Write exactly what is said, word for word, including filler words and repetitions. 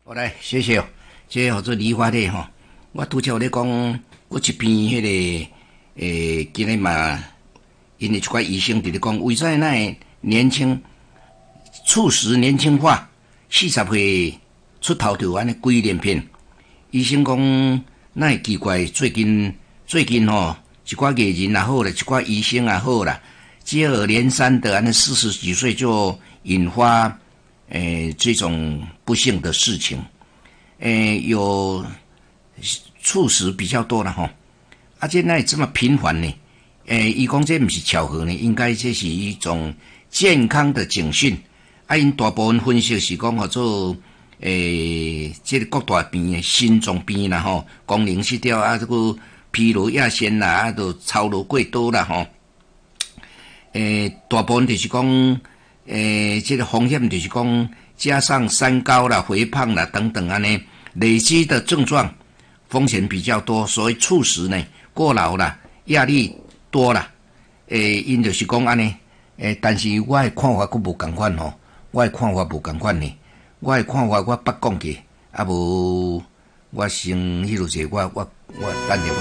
好来，谢谢哦。这叫做理发的吼，我拄则有咧讲，我一边迄、那个诶，今日嘛，因为一寡医生伫咧讲，为啥那年轻促使年轻化？四十岁出头就安尼鬼连篇。医生讲，那奇怪，最近最近吼，一寡艺人也好啦，一寡医生也好啦，接二连三的安尼四十几岁就引发诶这种不幸的事情。诶，有猝死比较多了哈，而且那这么频繁呢？诶，伊讲这不是巧合呢，应该这是一种健康的警讯。啊，因大部分分析是讲叫做诶，这个各大病的心脏病啦吼，功能失调啊，这个疲劳亚线啦，啊，都操劳过多啦吼。诶，大部分就是讲诶，这个风险就是讲。加上三高啦、肥胖啦等等啊呢，累积的症状风险比较多，所以猝死呢过劳啦、压力多啦，诶，因就是讲安尼，诶，但是我的看法佫无共款吼，我的看法无共款呢，我的看法我捌讲过，啊无我先迄落者，我我我等下我。